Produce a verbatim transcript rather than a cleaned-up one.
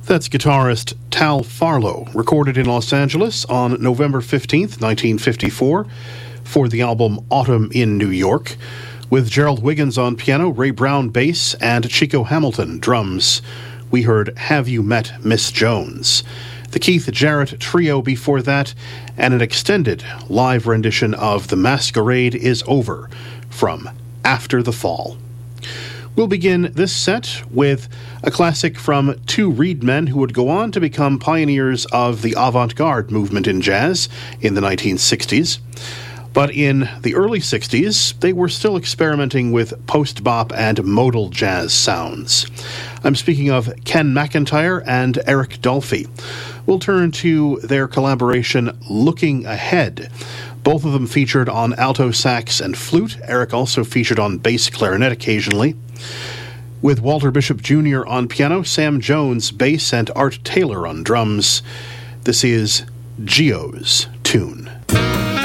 That's guitarist Tal Farlow, recorded in Los Angeles on November fifteenth, nineteen fifty-four, for the album Autumn in New York, with Gerald Wiggins on piano, Ray Brown bass, and Chico Hamilton drums. We heard Have You Met Miss Jones? The Keith Jarrett Trio before that, and an extended live rendition of The Masquerade Is Over from After the Fall. We'll begin this set with a classic from two Reed men who would go on to become pioneers of the avant-garde movement in jazz in the nineteen sixties. But in the early sixties, they were still experimenting with post-bop and modal jazz sounds. I'm speaking of Ken McIntyre and Eric Dolphy. We'll turn to their collaboration Looking Ahead. Both of them featured on alto sax and flute. Eric also featured on bass clarinet occasionally. With Walter Bishop Junior on piano, Sam Jones bass, and Art Taylor on drums. This is Gio's tune.